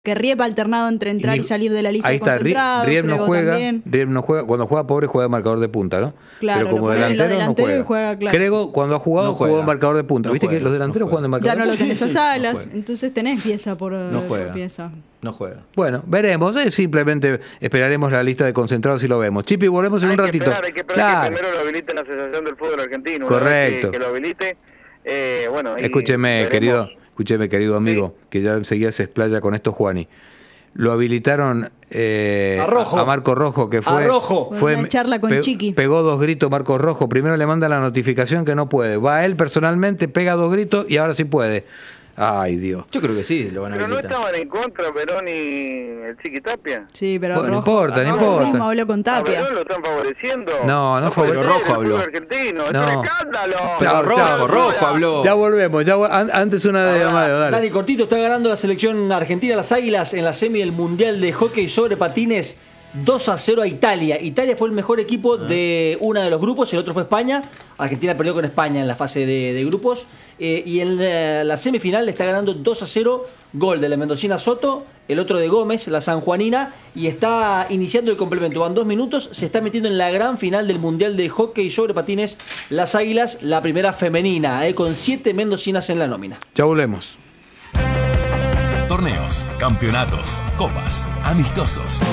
Que Riep ha alternado entre entrar y salir de la lista ahí de está, concentrados. Riep no juega, cuando juega Pobre juega de marcador de punta, ¿no? Claro, pero como delantero no juega. Claro. Crego cuando ha jugado jugó de marcador de punta. ¿Viste que los delanteros juegan de marcador de punta? Ya no lo tenés a Salas, entonces tenés pieza por pieza. No juega. Bueno, veremos. Simplemente esperaremos la lista de concentrados y lo vemos. Chipi, volvemos en un ratito. Hay que esperar que primero lo habilite la Asociación del Fútbol Argentino. Correcto. Que lo habilite. Escúcheme, querido amigo, que ya enseguida se explaya con esto, Juani. Lo habilitaron a Marco Rojo, que fue una charla con Chiqui. Pegó 2 gritos Marco Rojo. Primero le manda la notificación que no puede. Va él personalmente, pega 2 gritos y ahora sí puede. Ay, Dios. Yo creo que sí, lo van a habilitar. Pero no estaban en contra Perón y el Chiqui Tapia. Sí, pero bueno, Rojo, no importa. Mismo habló con Tapia. Perón lo están favoreciendo. No Pero Rojo habló. Argentino, no. Es un escándalo. Chao, Rojo habló. Ya volvemos. Antes una de Amadeo, dale. Dani Cortito, está ganando la selección argentina, las Águilas, en la semi del Mundial de Hockey sobre Patines. 2-0 a Italia. Italia fue el mejor equipo de uno de los grupos, el otro fue España. Argentina perdió con España en la fase de grupos. Y en la semifinal le está ganando 2-0, gol de la mendocina Soto, el otro de Gómez, la sanjuanina, y está iniciando el complemento. Van 2 minutos, se está metiendo en la gran final del Mundial de Hockey sobre Patines, las Águilas, la primera femenina, con 7 mendocinas en la nómina. Ya volvemos. Torneos, campeonatos, copas, amistosos.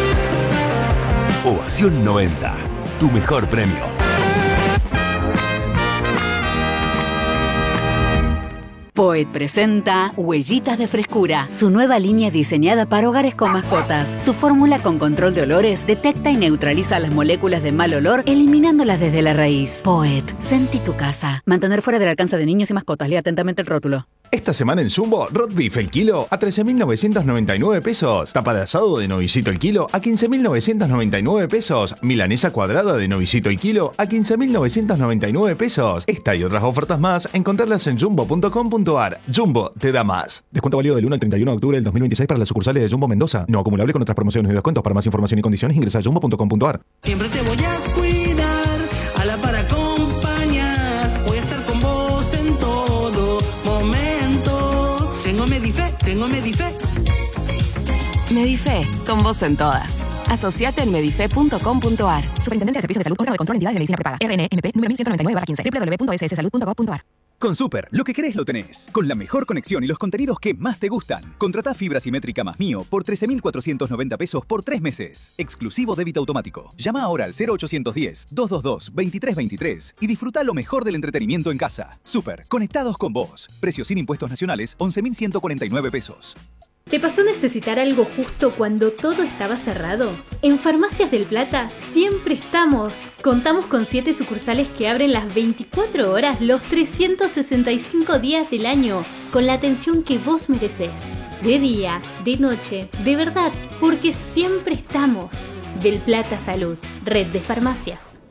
Ovación 90, tu mejor premio. Poet presenta Huellitas de Frescura, su nueva línea diseñada para hogares con mascotas. Su fórmula con control de olores detecta y neutraliza las moléculas de mal olor, eliminándolas desde la raíz. Poet, sentí tu casa. Mantener fuera del alcance de niños y mascotas. Lea atentamente el rótulo. Esta semana en Jumbo, Roast Beef el kilo a 13.999 pesos. Tapa de asado de novicito el kilo a 15.999 pesos. Milanesa cuadrada de novicito el kilo a 15.999 pesos. Esta y otras ofertas más, encontrarlas en jumbo.com.ar. Jumbo te da más. Descuento válido del 1 al 31 de octubre del 2026 para las sucursales de Jumbo Mendoza. No acumulable con otras promociones y descuentos. Para más información y condiciones ingresa a jumbo.com.ar. Siempre te voy a cuidar, a la par acompañar. Voy a estar con vos en todo momento. Tengo Medife. Medife, con vos en todas. Asociate en medife.com.ar. Superintendencia de Servicios de Salud, órgano de control, entidades de medicina prepaga. RNMP, número 1199/15. www.sssalud.gov.ar. Con Super, lo que querés lo tenés. Con la mejor conexión y los contenidos que más te gustan. Contratá fibra simétrica más Mío por 13.490 pesos por 3 meses. Exclusivo débito automático. Llama ahora al 0810-222-2323 y disfruta lo mejor del entretenimiento en casa. Super, conectados con vos. Precio sin impuestos nacionales, 11.149 pesos. ¿Te pasó necesitar algo justo cuando todo estaba cerrado? En Farmacias del Plata siempre estamos. Contamos con 7 sucursales que abren las 24 horas los 365 días del año, con la atención que vos merecés. De día, de noche, de verdad, porque siempre estamos. Del Plata Salud, red de farmacias.